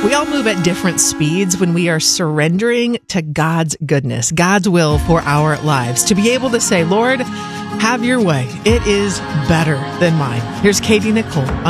We all move at different speeds when we are surrendering to God's goodness, God's will for our lives. To be able to say, Lord, have your way. It is better than mine. Here's Katie Nicole on